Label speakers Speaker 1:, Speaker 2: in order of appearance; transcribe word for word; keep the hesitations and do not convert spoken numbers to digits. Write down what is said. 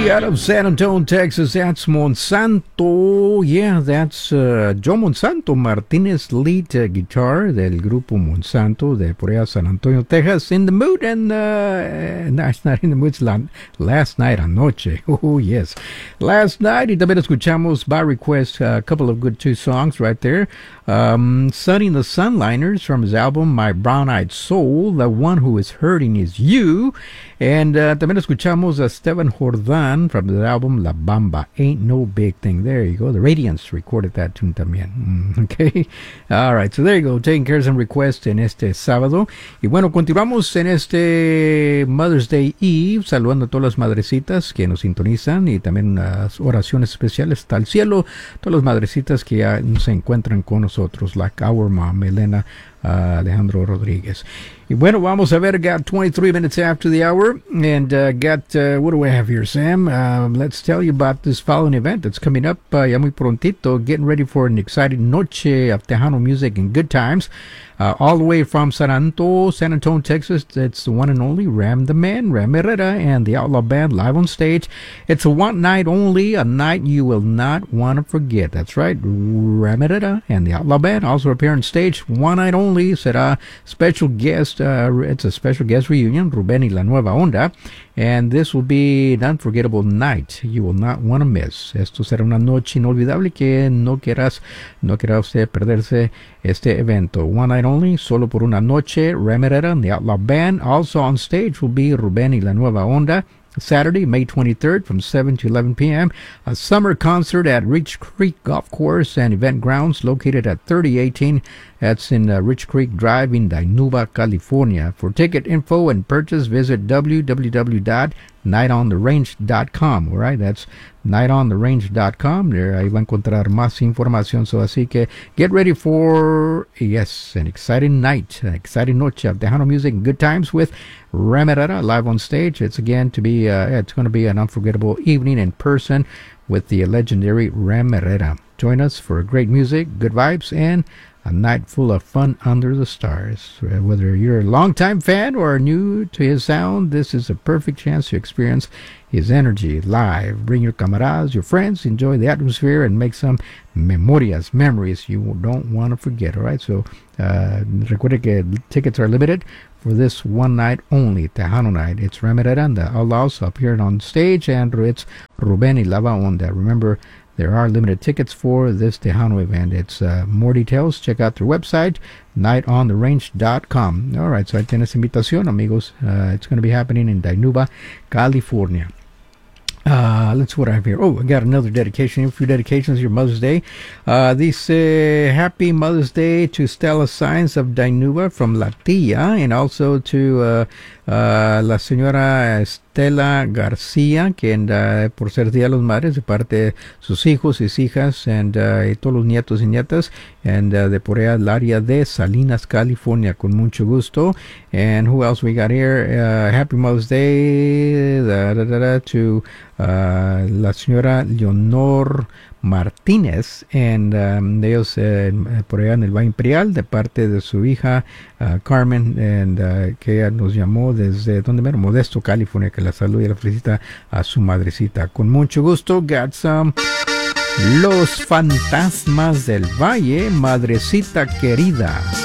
Speaker 1: out of San Antonio, Texas. That's Monsanto. Yeah, that's uh, Joe Monsanto Martinez, lead uh, guitar del grupo Monsanto de por allá San Antonio, Texas. In the mood and uh, no, it's not in the mood. It's la, last night anoche. Oh yes, last night. Y también escuchamos by request a couple of good two songs right there. Um, Sunny and the Sunliners from his album My Brown Eyed Soul. The one who is hurting is you. And uh, también escuchamos a Esteban Jordan from the album La Bamba, Ain't No Big Thing. There you go. The Radiance recorded that tune también. Mm, okay. All right. So there you go. Taking care of some requests en este sábado. Y bueno, continuamos en este Mother's Day Eve, saludando a todas las madrecitas que nos sintonizan y también unas oraciones especiales hasta el cielo. Todas las madrecitas que ya se encuentran con nosotros, like our mom, Elena uh, Alejandro Rodríguez. Y bueno, vamos a ver, got twenty-three minutes after the hour, and uh, got, uh, what do we have here, Sam? Um, let's tell you about this following event that's coming up uh, ya muy prontito, getting ready for an exciting noche of Tejano music and good times. Uh, all the way from San Antonio, San Antonio, Texas, it's the one and only Ram the Man, Ram Herrera, and the Outlaw Band live on stage. It's a one night only, a night you will not want to forget. That's right, Ram Herrera and the Outlaw Band also appear on stage. One night only, será special guest, uh, it's a special guest reunion, Rubén y la Nueva Onda. And this will be an unforgettable night you will not want to miss. Esto será una noche inolvidable que no querrás, no querrá usted perderse este evento. One night only, solo por una noche. Ram Herrera and the Outlaw Band. Also on stage will be Rubén y la Nueva Onda. Saturday, May twenty-third from seven to eleven p.m. A summer concert at Rich Creek Golf Course and Event Grounds located at thirty eighteen. That's in uh, Rich Creek Drive in Dinuba, California. For ticket info and purchase, visit w w w dot night on the range dot com. All right, that's night on the range dot com. There, ahí va a encontrar más información. So, así que get ready for, yes, an exciting night, an exciting noche of Tejano music and good times with Ram Herrera live on stage. It's again to be, uh, it's going to be an unforgettable evening in person with the legendary Ram Herrera. Join us for great music, good vibes, and a night full of fun under the stars. Whether you're a longtime fan or new to his sound, this is a perfect chance to experience his energy live. Bring your camaradas, your friends, enjoy the atmosphere, and make some memorias, memories you don't want to forget. All right, so uh, recuerde que tickets are limited for this one night only, Tejano night. It's Ram Herrera and the Outlaws appearing on stage, and it's Rubén y la Onda. Remember, there are limited tickets for this Tejano event. It's uh, more details. Check out their website, night on the range dot com. All right, so ahí tienes invitación, amigos. Uh, it's going to be happening in Dinuba, California. Uh, let's see what I have here. Oh, I got another dedication. A few dedications. Your Mother's Day. Uh, this uh, happy Mother's Day to Stella Signs of Dinuba from La Tilla, and also to uh, uh, la señora Estela García, que uh, por ser Día de las Madres, de parte de sus hijos y hijas, and, uh, y todos los nietos y nietas, and uh, de por allá el área de Salinas, California, con mucho gusto. And who else we got here? Uh, happy Mother's Day da, da, da, da, to uh, la señora Leonor Martínez, and um, ellos eh, por allá en el Valle Imperial, de parte de su hija uh, Carmen, and, uh, que ella nos llamó desde donde mero, Modesto, California, que la saluda y la felicita a su madrecita. Con mucho gusto, got some Los Fantasmas del Valle, Madrecita Querida.